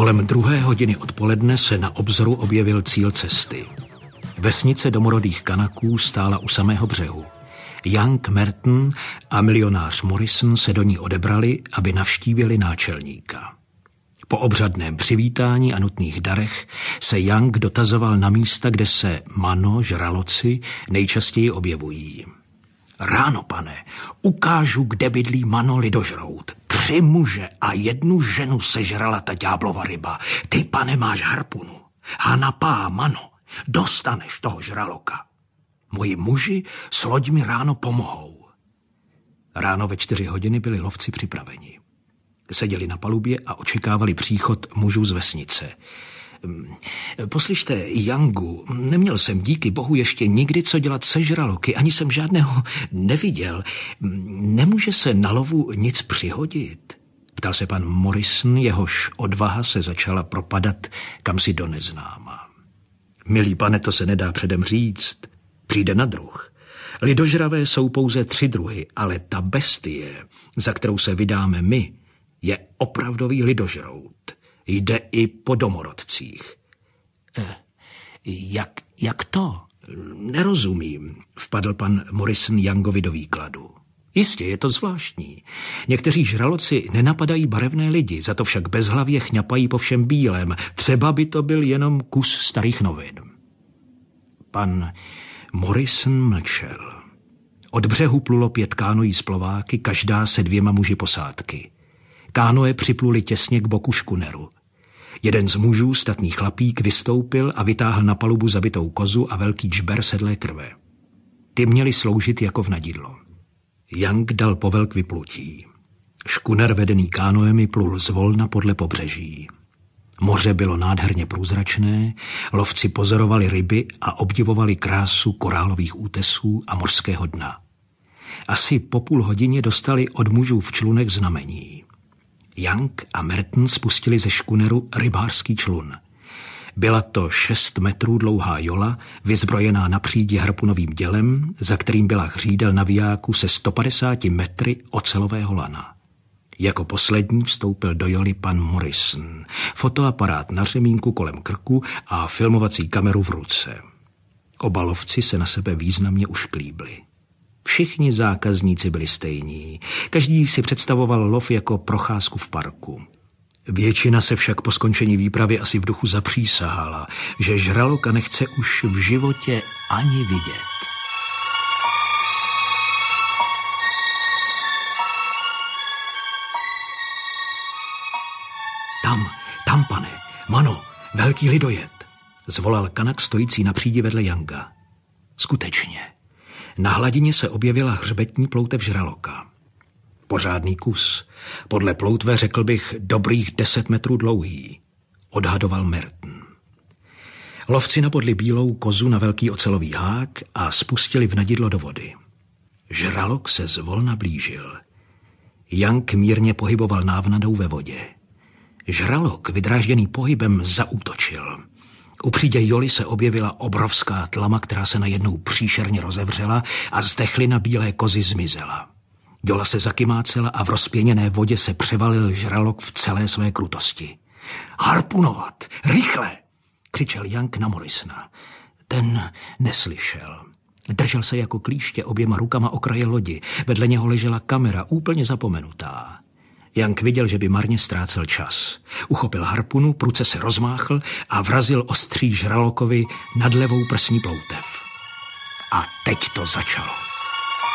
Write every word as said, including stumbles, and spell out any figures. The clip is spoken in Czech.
Kolem druhé hodiny odpoledne se na obzoru objevil cíl cesty. Vesnice domorodých Kanaků stála u samého břehu. Young, Merton a milionář Morrison se do ní odebrali, aby navštívili náčelníka. Po obřadném přivítání a nutných darech se Young dotazoval na místa, kde se mano, žraloci nejčastěji objevují. Ráno, pane, ukážu, kde bydlí mano lidožrout. Tři muže a jednu ženu sežrala ta ďáblova ryba. Ty, pane, máš harpunu. A napá, mano, dostaneš toho žraloka. Moji muži s loďmi ráno pomohou. Ráno ve čtyři hodiny byli lovci připraveni. Seděli na palubě a očekávali příchod mužů z vesnice. Poslyšte, Youngu, neměl jsem díky bohu ještě nikdy co dělat se žraloky, ani jsem žádného neviděl. Nemůže se na lovu nic přihodit? Ptal se pan Morrison, jehož odvaha se začala propadat kamsi do neznáma. Milý pane, to se nedá předem říct. Přijde na druh. Lidožravé jsou pouze tři druhy, ale ta bestie, za kterou se vydáme my, je opravdový lidožrout. Jde i po domorodcích. Eh, jak, jak to? Nerozumím, vpadl pan Morrison Youngovi do výkladu. Jistě, je to zvláštní. Někteří žraloci nenapadají barevné lidi, za to však bezhlavě chňapají po všem bílém. Třeba by to byl jenom kus starých novin. Pan Morrison mlčel. Od břehu plulo pět kánoí s plováky, každá se dvěma muži posádky. Kánoe připluli těsně k boku škuneru. Jeden z mužů, statný chlapík, vystoupil a vytáhl na palubu zabitou kozu a velký džber sedlé krve. Ty měly sloužit jako vnadidlo. Young dal povel k vyplutí. Škuner vedený kánoemi plul zvolna podle pobřeží. Moře bylo nádherně průzračné, lovci pozorovali ryby a obdivovali krásu korálových útesů a mořského dna. Asi po půl hodině dostali od mužů v člunech znamení. Young a Merton spustili ze škuneru rybářský člun. Byla to šest metrů dlouhá jola, vyzbrojená na přídi harpunovým dělem, za kterým byla hřídel navijáku se sto padesáti metry ocelového lana. Jako poslední vstoupil do joly pan Morrison, fotoaparát na řemínku kolem krku a filmovací kameru v ruce. Oba lovci se na sebe významně ušklíbli. Všichni zákazníci byli stejní. Každý si představoval lov jako procházku v parku. Většina se však po skončení výpravy asi v duchu zapřísahala, že žraloka nechce už v životě ani vidět. Tam, tam, pane, mano, velký lidojet, zvolal Kanak stojící na přídi vedle Younga. Skutečně. Na hladině se objevila hřbetní ploutev žraloka. Pořádný kus. Podle ploutve řekl bych dobrých deset metrů dlouhý, odhadoval Merton. Lovci nabodli bílou kozu na velký ocelový hák a spustili vnadidlo do vody. Žralok se zvolna blížil. Young mírně pohyboval návnadou ve vodě. Žralok, vydrážděný pohybem, zaútočil. U přídě joly se objevila obrovská tlama, která se najednou příšerně rozevřela a zdechlina bílé kozy zmizela. Jola se zakymácela a v rozpěněné vodě se převalil žralok v celé své krutosti. Harpunovat! Rychle! Křičel Young na Morrisona. Ten neslyšel. Držel se jako klíště oběma rukama o kraje lodi. Vedle něho ležela kamera, úplně zapomenutá. Young viděl, že by marně ztrácel čas. Uchopil harpunu, pruce se rozmáchl a vrazil ostří žralokovi nad levou prsní ploutev. A teď to začalo.